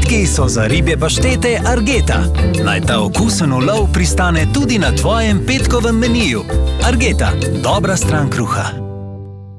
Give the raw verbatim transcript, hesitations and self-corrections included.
Petki so za ribje paštete Argeta. Naj ta okusen ulov pristane tudi na tvojem petkovem meniju. Argeta, dobra stran kruha.